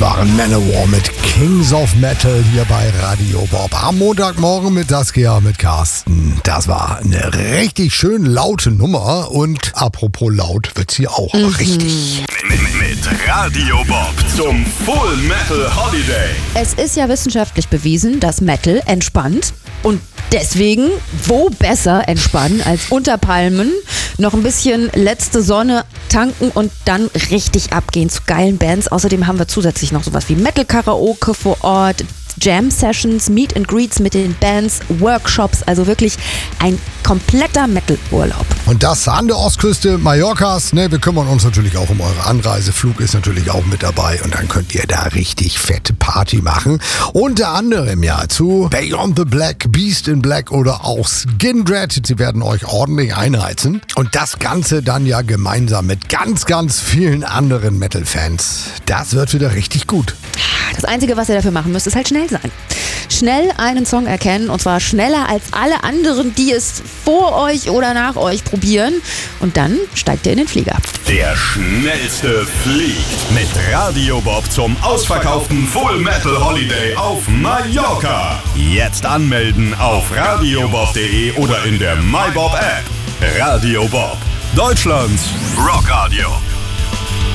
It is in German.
waren Manowar mit Kings of Metal hier bei Radio Bob. Am Montagmorgen mit Saskia, mit Carsten. Das war eine richtig schön laute Nummer. Und apropos laut wird's hier auch richtig. Mit Radio Bob zum Full Metal Holiday. Es ist ja wissenschaftlich bewiesen, dass Metal entspannt. Und deswegen, wo besser entspannen als unter Palmen, noch ein bisschen letzte Sonne tanken und dann richtig abgehen zu geilen Bands. Außerdem haben wir zusätzlich noch sowas wie Metal-Karaoke vor Ort, Jam-Sessions, Meet and Greets mit den Bands, Workshops, also wirklich ein kompletter Metal-Urlaub. Und das an der Ostküste Mallorcas. Ne, wir kümmern uns natürlich auch um eure Anreise. Flug ist natürlich auch mit dabei und dann könnt ihr da richtig fette Party machen. Unter anderem ja zu Beyond the Black, Beast in Black oder auch Skindred. Sie werden euch ordentlich einheizen. Und das Ganze dann ja gemeinsam mit ganz, ganz vielen anderen Metal-Fans. Das wird wieder richtig gut. Das Einzige, was ihr dafür machen müsst, ist halt schnell sein. Schnell einen Song erkennen und zwar schneller als alle anderen, die es vor euch oder nach euch probieren. Und dann steigt ihr in den Flieger. Der schnellste fliegt mit Radio Bob zum ausverkauften Full Metal Holiday auf Mallorca. Jetzt anmelden auf radiobob.de oder in der MyBob App. Radio Bob, Deutschlands Rockradio.